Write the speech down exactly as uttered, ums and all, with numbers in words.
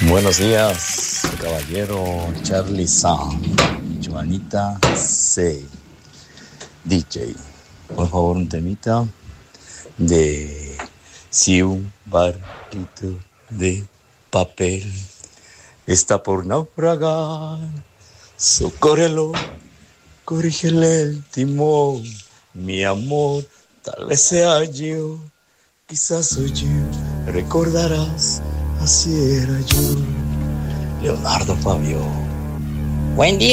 Buenos días, caballero Charlie San, Joanita C, D J. Por favor, un temita de si un barquito de papel está por naufragar, socórrelo, corrígele el timón, mi amor, tal vez sea yo, quizás soy yo, recordarás, así era yo. Leonardo Fabio. Buen día.